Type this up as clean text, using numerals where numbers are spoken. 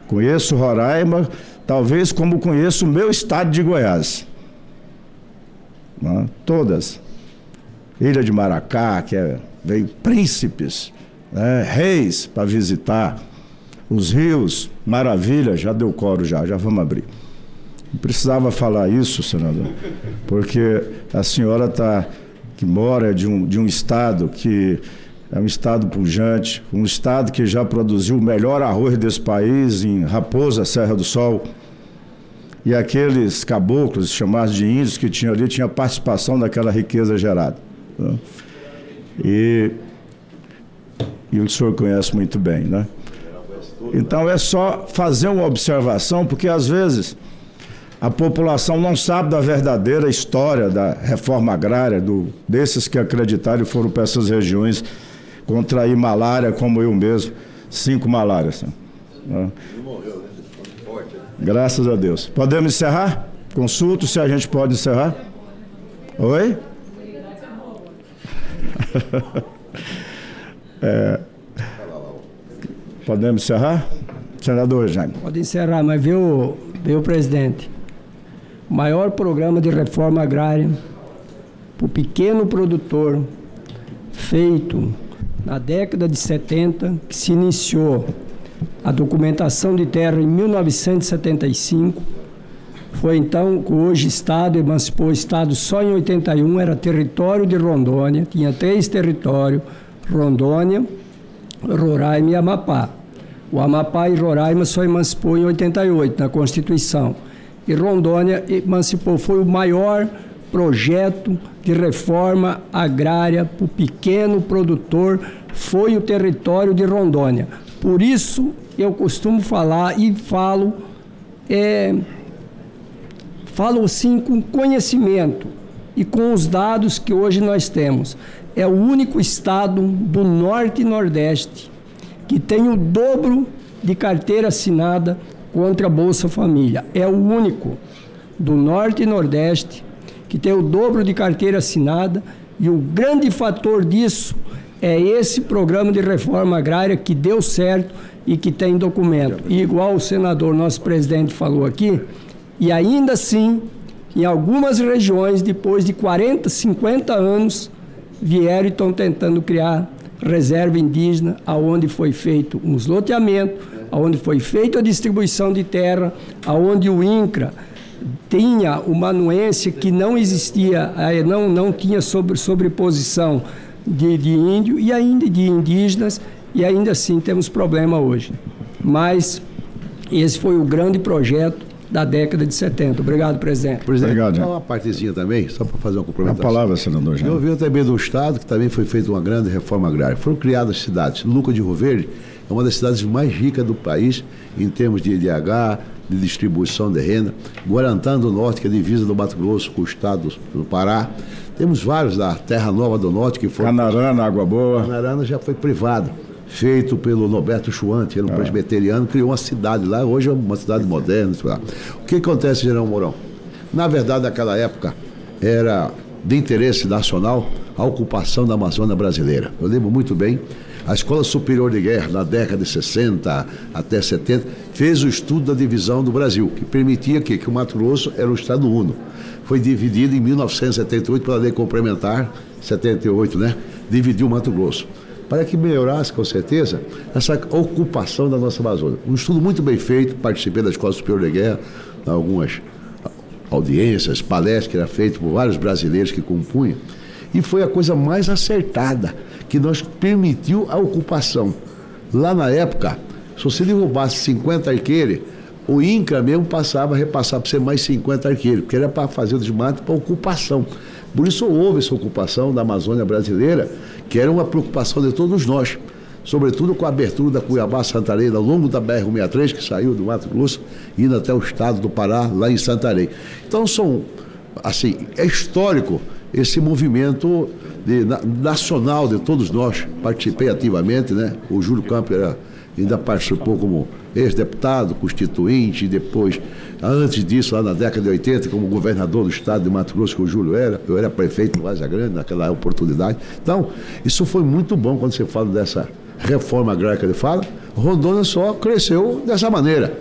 Conheço Roraima, talvez como conheço o meu estado de Goiás. Né? Todas. Ilha de Maracá, veio príncipes, né? Reis para visitar. Os rios, maravilha, já deu coro já vamos abrir. Não precisava falar isso, senador, porque a senhora que mora de um estado que é um estado pujante, um estado que já produziu o melhor arroz desse país em Raposa, Serra do Sol, e aqueles caboclos, chamados de índios, que tinham ali, tinha participação daquela riqueza gerada. Né? E o senhor conhece muito bem, né? Então é só fazer uma observação, porque às vezes a população não sabe da verdadeira história da reforma agrária, desses que acreditaram e foram para essas regiões contrair malária, como eu mesmo, 5 malárias. Né? Graças a Deus. Podemos encerrar? Consulto se a gente pode encerrar. Oi? Podemos encerrar? Senador Jaime. Pode encerrar, mas viu, presidente? O maior programa de reforma agrária para o pequeno produtor, feito na década de 70, que se iniciou a documentação de terra em 1975, foi então que hoje o Estado emancipou o Estado só em 81, era território de Rondônia, tinha 3 territórios, Rondônia, Roraima e Amapá. O Amapá e Roraima só emancipou em 88, na Constituição. E Rondônia emancipou, foi o maior projeto de reforma agrária para o pequeno produtor, foi o território de Rondônia. Por isso eu costumo falar e falo assim com conhecimento e com os dados que hoje nós temos. É o único estado do Norte e Nordeste que tem o dobro de carteira assinada contra a Bolsa Família. É o único do Norte e Nordeste que tem o dobro de carteira assinada, e o grande fator disso é esse programa de reforma agrária que deu certo e que tem documento. E igual o senador, nosso presidente, falou aqui, e ainda assim, em algumas regiões, depois de 40, 50 anos, vieram e estão tentando criar reserva indígena, aonde foi feito um loteamento, aonde foi feita a distribuição de terra, aonde o INCRA tinha uma anuência que não existia, não tinha sobreposição de índio e ainda de indígenas, e ainda assim temos problema hoje. Mas esse foi o grande projeto da década de 70. Obrigado, presidente. Obrigado, só uma partezinha também, só para fazer uma complementação. A palavra, senador Jaime. Eu venho também do Estado, que também foi feita uma grande reforma agrária. Foram criadas cidades. Lucas de Rio Verde é uma das cidades mais ricas do país, em termos de IDH, de distribuição de renda. Guarantã do Norte, que é a divisa do Mato Grosso com o estado do Pará. Temos vários da Terra Nova do Norte que foram... Canarana, Água Boa. Canarana já foi privado, feito pelo Norberto Schwant, era um presbiteriano, criou uma cidade lá, hoje é uma cidade moderna. O que acontece, General Mourão? Na verdade, naquela época, era de interesse nacional a ocupação da Amazônia brasileira. Eu lembro muito bem, a Escola Superior de Guerra, na década de 60 até 70, fez o estudo da divisão do Brasil, que permitia que o Mato Grosso era um estado uno. Foi dividido em 1978 pela lei complementar, 78, né? Dividiu o Mato Grosso. Para que melhorasse, com certeza, essa ocupação da nossa Amazônia. Um estudo muito bem feito, participei da Escola Superior de Guerra, algumas audiências, palestras que era feito por vários brasileiros que compunham, e foi a coisa mais acertada, que nós permitiu a ocupação. Lá na época, se você derrubasse 50 arqueiros, o INCRA mesmo repassava para ser mais 50 arqueiros, porque era para fazer o desmate para ocupação. Por isso houve essa ocupação da Amazônia brasileira, que era uma preocupação de todos nós, sobretudo com a abertura da Cuiabá-Santarém, ao longo da BR-163, que saiu do Mato Grosso, indo até o estado do Pará, lá em Santarém. Então, é histórico esse movimento nacional de todos nós. Participei ativamente, né? O Júlio Campos ainda participou como ex-deputado, constituinte, e depois, antes disso, lá na década de 80, como governador do estado de Mato Grosso, que o Júlio era. Eu era prefeito de Várzea Grande naquela oportunidade. Então, isso foi muito bom quando você fala dessa reforma agrária que ele fala. Rondônia só cresceu dessa maneira.